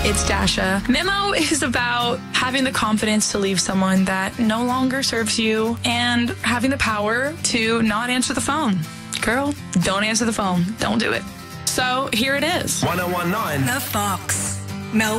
it's Dasha. Memo is about having the confidence to leave someone that no longer serves you and having the power to not answer the phone. Girl, don't answer the phone. Don't do it. So here it is. 1019 The Fox. Mel